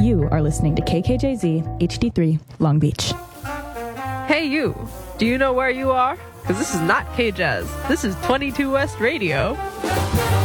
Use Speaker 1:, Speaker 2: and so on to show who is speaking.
Speaker 1: You are listening to KKJZ HD3 Long Beach.
Speaker 2: Hey you, do you know where you are? Because this is not K-Jazz. This is 22 West Radio.